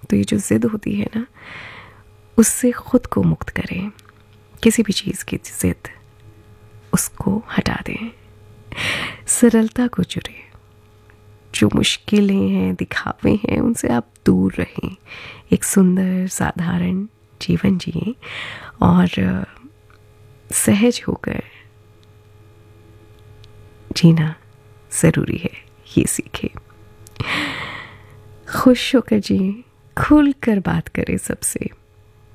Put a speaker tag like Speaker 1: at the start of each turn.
Speaker 1: तो ये जो ज़िद होती है ना, उससे ख़ुद को मुक्त करें। किसी भी चीज़ की ज़िद, उसको हटा दें, सरलता को चुनें। जो मुश्किलें हैं, दिखावे हैं, उनसे आप दूर रहें। एक सुंदर साधारण जीवन जिएं और सहज होकर जीना ज़रूरी है, ये सीखें। खुश होकर जिएं, खुल कर बात करें सबसे।